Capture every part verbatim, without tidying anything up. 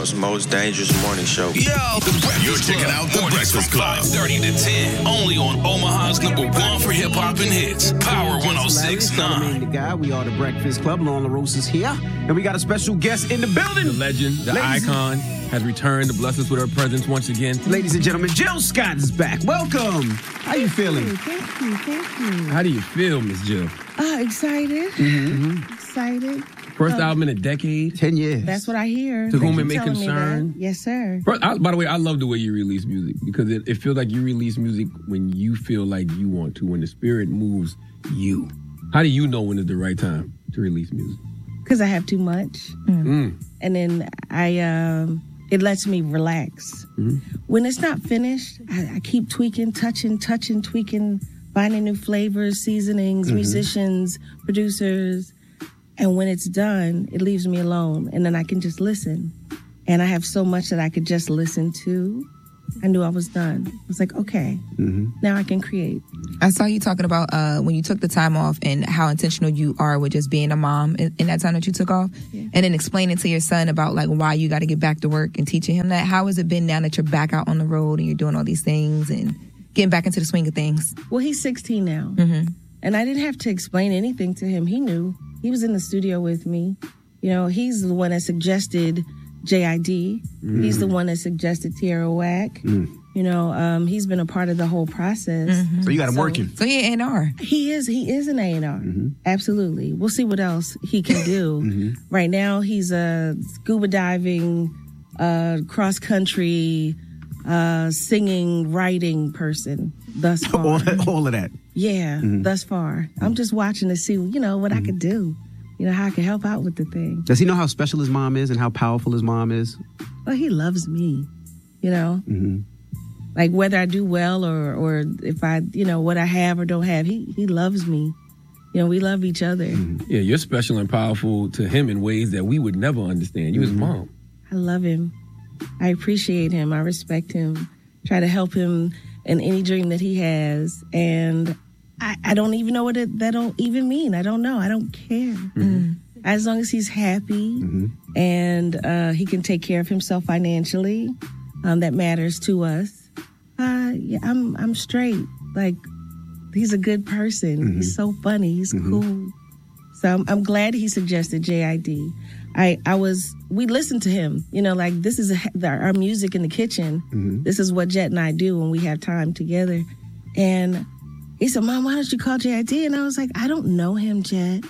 world's most dangerous morning show. Yo, you're checking out The Breakfast Club. five thirty to ten, only on Omaha's number one for hip hop and hits. Power one oh six point nine. The guy, we are The Breakfast Club. Lauren LaRose is here, and we got a special guest in the building. The legend, the Ladies icon, has returned to bless us with her presence once again. Ladies and gentlemen, Jill Scott is back. Welcome. How you feeling? Thank you, thank you. How do you feel, Miss Jill? Uh, excited. Mm-hmm. Excited. First uh, album in a decade. Ten years. That's what I hear. To Thank whom it you may telling me concern. that. Yes, sir. First, I, by the way, I love the way you release music because it, it feels like you release music when you feel like you want to, when the spirit moves you. How do you know when is the right time to release music? Because I have too much. Mm. Mm. And then I, um, it lets me relax. Mm-hmm. When it's not finished, I, I keep tweaking, touching, touching, tweaking, finding new flavors, seasonings, Mm-hmm. musicians, producers. And when it's done, it leaves me alone. And then I can just listen. And I have so much that I could just listen to. I knew I was done. I was like, okay, mm-hmm. now I can create. I saw you talking about uh, when you took the time off and how intentional you are with just being a mom in, in that time that you took off. Yeah. And then explaining to your son about like why you got to get back to work and teaching him that. How has it been now that you're back out on the road and you're doing all these things and getting back into the swing of things? Well, he's sixteen now. Mm-hmm. And I didn't have to explain anything to him. He knew. He was in the studio with me. You know, he's the one that suggested J I D. Mm. He's the one that suggested Tierra Whack. Mm. You know, um, he's been a part of the whole process. Mm-hmm. So you got him so, working. So he A and R. He is. He is an A and R. Mm-hmm. Absolutely. We'll see what else he can do. mm-hmm. Right now, he's a scuba diving, uh, cross country, uh, singing, writing person. Thus far, all, that, all of that. Yeah, mm-hmm. thus far. I'm just watching to see, you know, what mm-hmm. I could do. You know, how I can help out with the thing. Does he know how special his mom is and how powerful his mom is? Well, he loves me, you know. Mm-hmm. Like whether I do well or, or if I, you know, what I have or don't have, he, he loves me. You know, we love each other. Mm-hmm. Yeah, you're special and powerful to him in ways that we would never understand. You mm-hmm. his mom. I love him. I appreciate him. I respect him. Try to help him in any dream that he has. And I, I don't even know what it, that don't even mean. I don't know. I don't care. Mm-hmm. As long as he's happy mm-hmm. and uh, he can take care of himself financially, um, that matters to us. Uh, yeah, I'm I'm straight. Like, he's a good person. Mm-hmm. He's so funny. He's mm-hmm. cool. So I'm, I'm glad he suggested J I D. I, I was, we listened to him, you know, like this is a, our music in the kitchen. Mm-hmm. This is what Jet and I do when we have time together. And he said, Mom, why don't you call J I D? And I was like, I don't know him, Jet.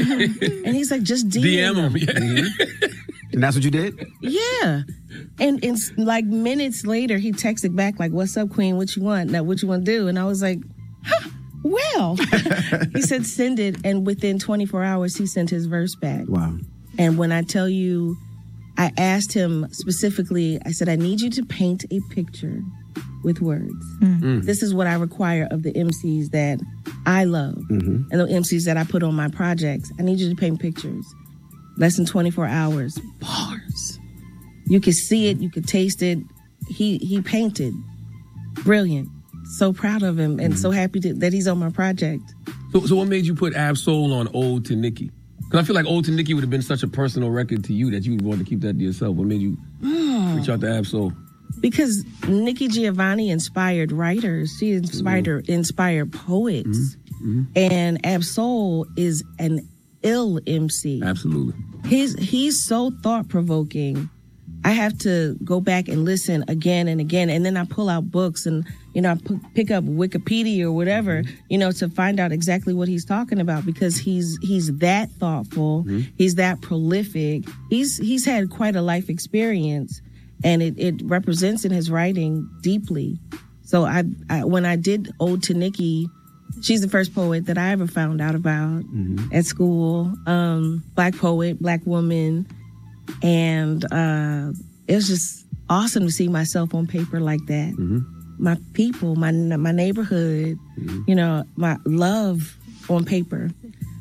And he's like, just D M him. D M him. Yeah. And that's what you did? Yeah. And, and like minutes later, he texted back like, what's up, Queen? What you want? Now, what you want to do? And I was like, huh, well. He said, send it. And within twenty-four hours, he sent his verse back. Wow. And when I tell you, I asked him specifically, I said, I need you to paint a picture with words. Mm-hmm. This is what I require of the M Cs that I love mm-hmm. and the M Cs that I put on my projects. I need you to paint pictures. Less than twenty-four hours. Bars. You could see it. You could taste it. He he painted. Brilliant. So proud of him and mm-hmm. so happy to, that he's on my project. So, so what made you put Ab-Soul on Ode to Nikki? Because I feel like Ode to Nikki would have been such a personal record to you that you would want to keep that to yourself. What made you mm. reach out to Ab-Soul? Because Nikki Giovanni inspired writers. She inspired mm. her, inspired poets. Mm-hmm. Mm-hmm. And Ab-Soul is an ill M C. Absolutely. He's, he's so thought-provoking. I have to go back and listen again and again. And then I pull out books and, you know, I p- pick up Wikipedia or whatever, mm-hmm. you know, to find out exactly what he's talking about because he's he's that thoughtful. Mm-hmm. He's that prolific. He's he's had quite a life experience and it, it represents in his writing deeply. So I, I when I did Ode to Nikki, she's the first poet that I ever found out about mm-hmm. at school. Um, Black poet, Black woman. And uh, it was just awesome to see myself on paper like that. Mm-hmm. My people, my my neighborhood, mm-hmm. you know, my love on paper.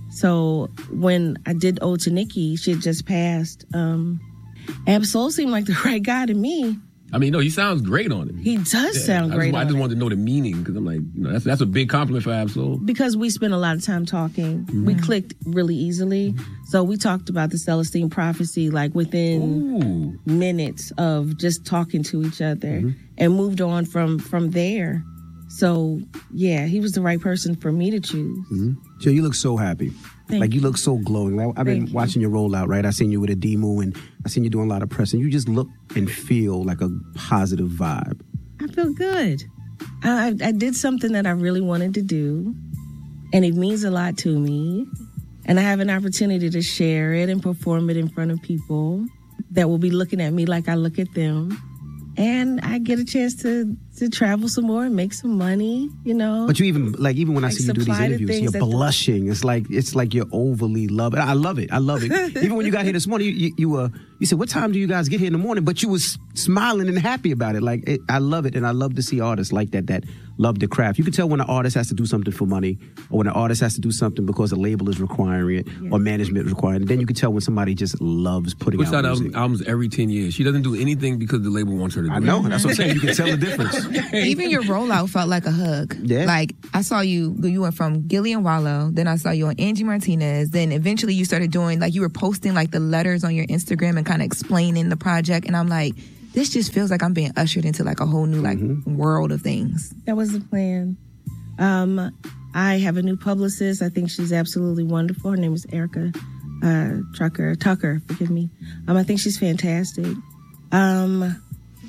So when I did Ode to Nikki, she had just passed. Um, Ab-Soul seemed like the right guy to me. I mean, no, he sounds great on it. He does yeah, sound I great just, on I just it. wanted to know the meaning because I'm like, you know, that's that's a big compliment for Ab-Soul. Because we spent a lot of time talking. Mm-hmm. We clicked really easily. Mm-hmm. So we talked about the Celestine prophecy like within Ooh. minutes of just talking to each other mm-hmm. and moved on from, from there. So, yeah, he was the right person for me to choose. Mm-hmm. Joe, you look so happy. Thank like, you. you look so glowing. I've been Thank watching you. your rollout, right? I seen you with a demo, and I seen you doing a lot of press, and you just look and feel like a positive vibe. I feel good. I, I did something that I really wanted to do, and it means a lot to me. And I have an opportunity to share it and perform it in front of people that will be looking at me like I look at them. And I get a chance to, to travel some more and make some money, you know. But you even, like, even when I like see you do these interviews, you're blushing. The- it's like it's like you're overly loving. I love it. I love it. Even when you got here this morning, you you, you, uh, you said, what time do you guys get here in the morning? But you was smiling and happy about it. Like, it, I love it. And I love to see artists like that, that love the craft. You can tell when an artist has to do something for money or when an artist has to do something because a label is requiring it yeah. or management is requiring it. Then you can tell when somebody just loves putting Puts out, out music. albums every ten years. She doesn't do anything because the label wants her to do I know. It. That's what I'm saying. You can tell the difference. Even your rollout felt like a hug. Yeah. Like, I saw you, you went from Gillian Wallow, then I saw you on Angie Martinez, then eventually you started doing, like, you were posting, like, the letters on your Instagram and kind of explaining the project, and I'm like, this just feels like I'm being ushered into, like, a whole new, like, mm-hmm. world of things. That was the plan. Um, I have a new publicist. I think she's absolutely wonderful. Her name is Erica uh, Trucker, Tucker, forgive me. Um, I think she's fantastic. Um...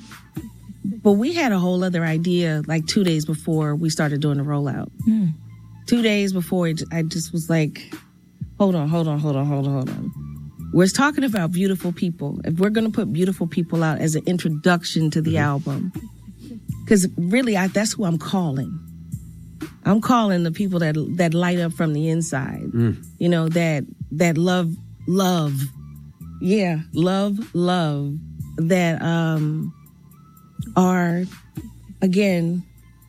But we had a whole other idea like two days before we started doing the rollout. Mm. Two days before, it, I just was like, hold on, hold on, hold on, hold on, hold on. We're talking about beautiful people. If we're going to put beautiful people out as an introduction to the mm-hmm. album, because really I, that's who I'm calling. I'm calling the people that that light up from the inside. Mm. You know, that that love, love. Yeah, love, love. That, um... are, again,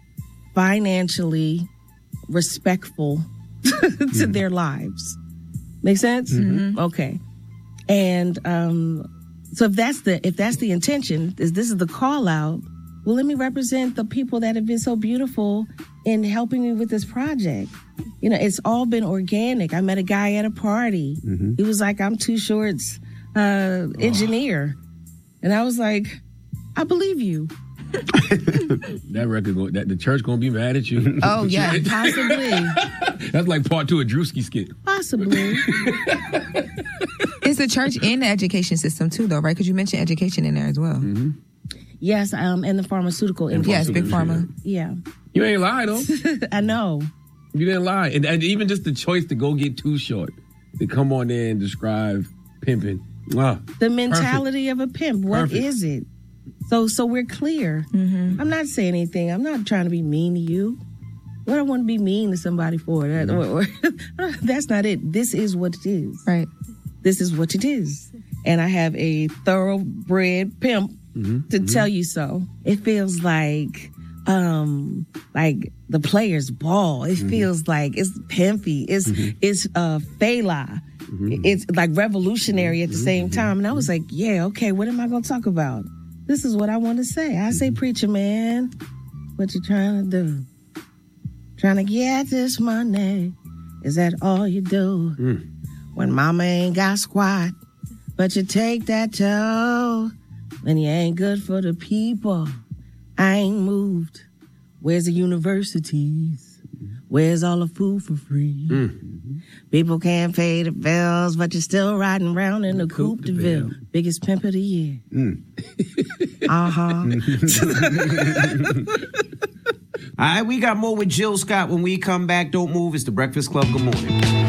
financially respectful to mm-hmm. their lives. Make sense? Mm-hmm. Okay. And um, so if that's the if that's the intention, is this is the call out, well, let me represent the people that have been so beautiful in helping me with this project. You know, it's all been organic. I met a guy at a party. Mm-hmm. He was like, I'm Too Short's uh, engineer. Oh. And I was like, I believe you. That record, go, that the church gonna be mad at you. Oh yeah, possibly. That's like part two of Drewski skit. Possibly. Is the church in the education system too, though, right? Because you mentioned education in there as well. Mm-hmm. Yes, um, and the pharmaceutical industry. Yes, big pharma. Yeah. You ain't lie though. I know. You didn't lie, and, and even just the choice to go get Too Short to come on there and describe pimping. Ah, the mentality perfect. of a pimp. What Perfect. is it? So, so we're clear. Mm-hmm. I'm not saying anything. I'm not trying to be mean to you. What do I want to be mean to somebody for? That, mm-hmm. or, or, that's not it. This is what it is. Right. This is what it is. And I have a thoroughbred pimp mm-hmm. to mm-hmm. tell you so. It feels like, um, like the players' ball. It mm-hmm. feels like it's pimpy. It's mm-hmm. it's uh, Fela. Mm-hmm. It's like revolutionary at the mm-hmm. same time. And I was like, yeah, okay. What am I going to talk about? This is what I want to say. I say, preacher man, what you trying to do? Trying to get this money. Is that all you do? Mm. When mama ain't got squat, but you take that toe, then you ain't good for the people. I ain't moved. Where's the universities? Where's all the food for free? Mm-hmm. People can't pay the bills, but you're still riding around in the Coupe de Ville. Biggest pimp of the year. Mm. Uh-huh. All right, we got more with Jill Scott when we come back. Don't move. It's The Breakfast Club. Good morning.